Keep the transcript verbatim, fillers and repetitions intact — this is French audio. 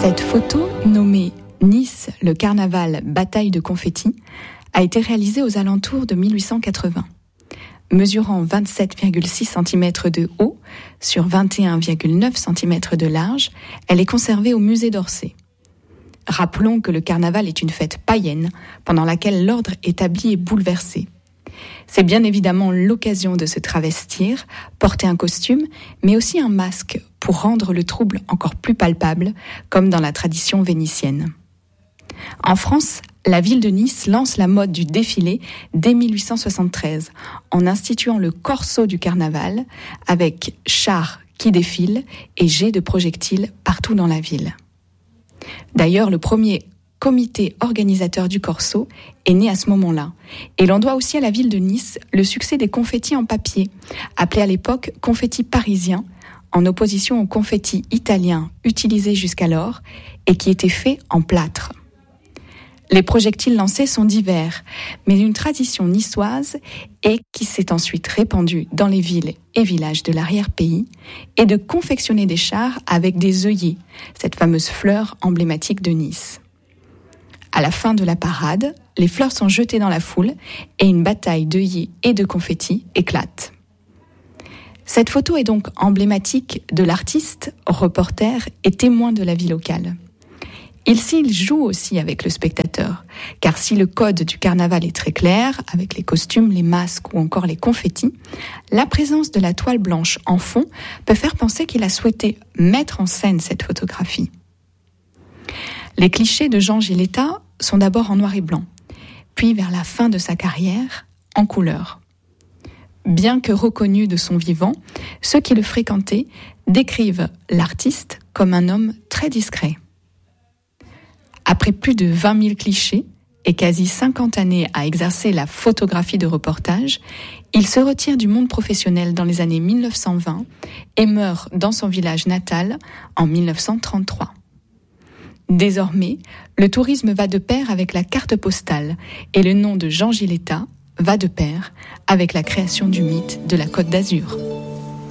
Cette photo, nommée Nice, le carnaval bataille de confettis, a été réalisée aux alentours de mille huit cent quatre-vingts. Mesurant vingt-sept virgule six centimètres de haut sur vingt et un virgule neuf centimètres de large, elle est conservée au musée d'Orsay. Rappelons que le carnaval est une fête païenne pendant laquelle l'ordre établi est bouleversé. C'est bien évidemment l'occasion de se travestir, porter un costume, mais aussi un masque pour rendre le trouble encore plus palpable, comme dans la tradition vénitienne. En France, la ville de Nice lance la mode du défilé dès mille huit cent soixante-treize, en instituant le corso du carnaval, avec chars qui défilent et jets de projectiles partout dans la ville. D'ailleurs, le premier comité organisateur du corso est né à ce moment-là. Et l'on doit aussi à la ville de Nice le succès des confettis en papier, appelés à l'époque confettis parisiens, en opposition aux confettis italiens utilisés jusqu'alors et qui étaient faits en plâtre. Les projectiles lancés sont divers, mais une tradition niçoise et qui s'est ensuite répandue dans les villes et villages de l'arrière-pays est de confectionner des chars avec des œillets, cette fameuse fleur emblématique de Nice. À la fin de la parade, les fleurs sont jetées dans la foule et une bataille d'œillets et de confettis éclate. Cette photo est donc emblématique de l'artiste, reporter et témoin de la vie locale. Ici, il joue aussi avec le spectateur, car si le code du carnaval est très clair, avec les costumes, les masques ou encore les confettis, la présence de la toile blanche en fond peut faire penser qu'il a souhaité mettre en scène cette photographie. Les clichés de Jean Giletta sont d'abord en noir et blanc, puis vers la fin de sa carrière, en couleur. Bien que reconnu de son vivant, ceux qui le fréquentaient décrivent l'artiste comme un homme très discret. Après plus de vingt mille clichés et quasi cinquante années à exercer la photographie de reportage, il se retire du monde professionnel dans les années mille neuf cent vingt et meurt dans son village natal en mille neuf cent trente-trois. Désormais, le tourisme va de pair avec la carte postale et le nom de Jean Giletta va de pair avec la création du mythe de la Côte d'Azur.